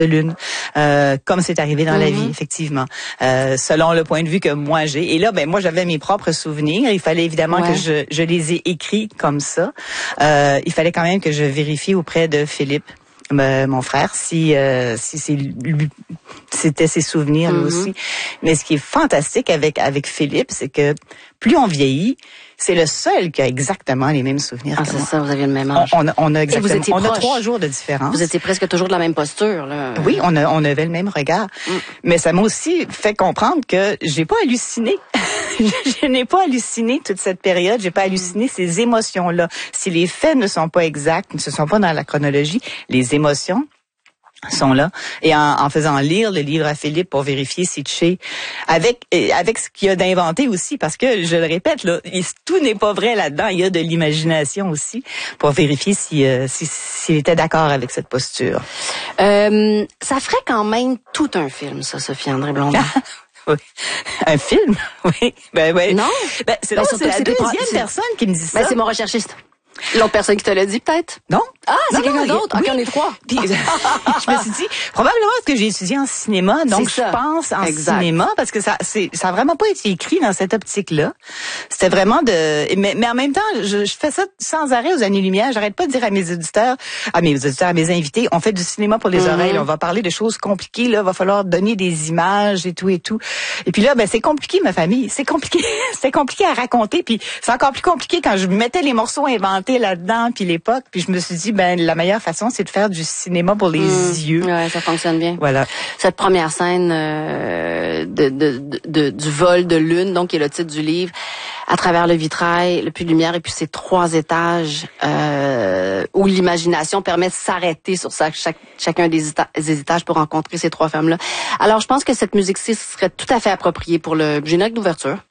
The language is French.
de lune, comme c'est arrivé dans la vie, effectivement, selon le point de vue que moi j'ai. Et là, ben moi, j'avais mes propres souvenirs. Il fallait évidemment que je les ai écrits comme ça. Il fallait quand même que je vérifie auprès de Philippe, mon frère, si c'est lui, c'était ses souvenirs lui aussi. Mais ce qui est fantastique avec Philippe, c'est que plus on vieillit, c'est le seul qui a exactement les mêmes souvenirs. Ah, c'est ça, vous aviez le même âge. On a exactement. On a 3 jours de Vous différence. étiez presque toujours de la même posture, là. Oui, on avait le même regard. Mais ça m'a aussi fait comprendre que j'ai pas halluciné. Je n'ai pas halluciné toute cette période. J'ai pas halluciné ces émotions-là. Si les faits ne sont pas exacts, ne se sont pas dans la chronologie, les émotions sont là. Et en faisant lire le livre à Philippe pour vérifier si Tché, avec ce qu'il y a d'inventé aussi, parce que, je le répète, là, tout n'est pas vrai là-dedans. Il y a de l'imagination aussi pour vérifier s'il était d'accord avec cette posture. Ça ferait quand même tout un film, ça, Sophie André Blondin. Oui. Un film? Oui. Ben oui. Non? C'est la deuxième personne qui me dit ça. Ben, c'est mon recherchiste. L'autre personne qui te l'a dit, peut-être? Non. Ah, c'est quelqu'un d'autre? Oui. OK, on est 3. Puis, je me suis dit, probablement parce que j'ai étudié en cinéma, donc je pense en cinéma, parce que ça a vraiment pas été écrit dans cette optique-là. C'était vraiment mais en même temps, je fais ça sans arrêt aux années-lumière. J'arrête pas de dire à mes invités, on fait du cinéma pour les oreilles, on va parler de choses compliquées, là, va falloir donner des images et tout. Et puis là, ben, c'est compliqué, ma famille. C'est compliqué. C'est compliqué à raconter, puis c'est encore plus compliqué quand je mettais les morceaux inventés là-dedans, puis l'époque, puis je me suis dit, ben la meilleure façon, c'est de faire du cinéma pour les yeux. Ouais, ça fonctionne bien. Voilà. Cette première scène du vol de lune, donc qui est le titre du livre, à travers le vitrail, le puits de lumière, et puis ces 3 étages où l'imagination permet de s'arrêter sur chacun des étages pour rencontrer ces 3 femmes-là. Alors, je pense que cette musique-ci serait tout à fait appropriée pour le générique d'ouverture.